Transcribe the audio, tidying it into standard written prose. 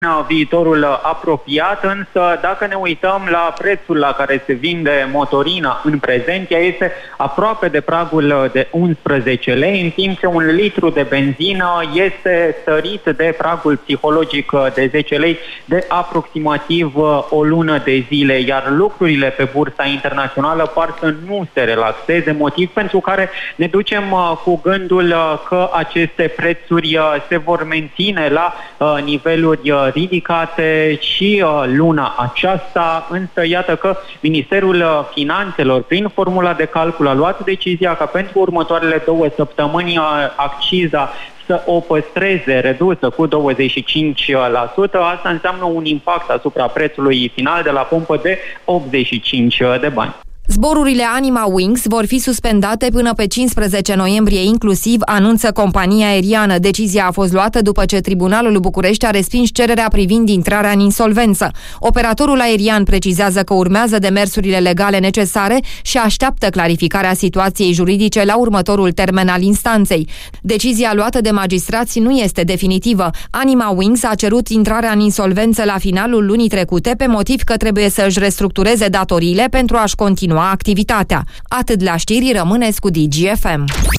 viitorul apropiat, însă dacă ne uităm la prețul la care se vinde motorina în prezent, ea este aproape de pragul de 11 lei, în timp ce un litru de benzină este sărit de pragul psihologic de 10 lei de aproximativ o lună de zile, iar lucrurile pe bursa internațională par să nu se relaxeze, motiv pentru care ne ducem cu gândul că aceste prețuri se vor menține la niveluri ridicate și luna aceasta, însă iată că Ministerul Finanțelor, prin formula de calcul, a luat decizia ca pentru următoarele 2 săptămâni acciza să o păstreze redusă cu 25%. Asta înseamnă un impact asupra prețului final de la pompă de 85 de bani. Zborurile Anima Wings vor fi suspendate până pe 15 noiembrie inclusiv, anunță compania aeriană. Decizia a fost luată după ce Tribunalul București a respins cererea privind intrarea în insolvență. Operatorul aerian precizează că urmează demersurile legale necesare și așteaptă clarificarea situației juridice la următorul termen al instanței. Decizia luată de magistrați nu este definitivă. Anima Wings a cerut intrarea în insolvență la finalul lunii trecute pe motiv că trebuie să își restructureze datoriile pentru a-și continua activitatea. Atât la știri, rămâneți cu DGFM.